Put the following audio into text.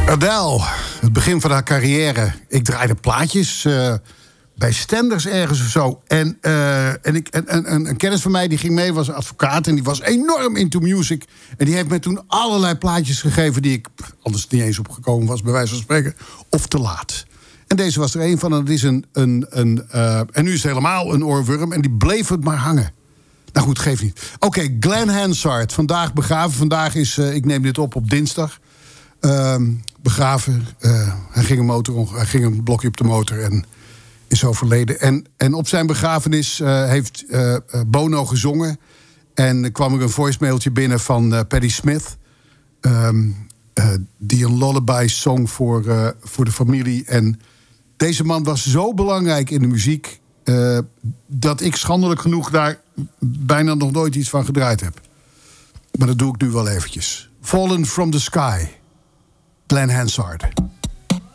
Adele, het begin van haar carrière. Ik draaide plaatjes bij Stenders ergens of zo. En een kennis van mij die ging mee, was een advocaat... en die was enorm into music. En die heeft mij toen allerlei plaatjes gegeven... die ik anders niet eens opgekomen was, bij wijze van spreken. Of te laat. En deze was er een van. En het is en nu is het helemaal een oorworm. En die bleef het maar hangen. Nou goed, geeft niet. Oké, Glenn Hansard, vandaag begraven. Vandaag is, ik neem dit op dinsdag... begraven. Hij ging een blokje op de motor en is overleden. En op zijn begrafenis heeft Bono gezongen. En kwam er een voicemailtje binnen van Patti Smith. Die een lullaby zong voor de familie. En deze man was zo belangrijk in de muziek... dat ik schandelijk genoeg daar bijna nog nooit iets van gedraaid heb. Maar dat doe ik nu wel eventjes. Fallen from the Sky. Glenn Hansard.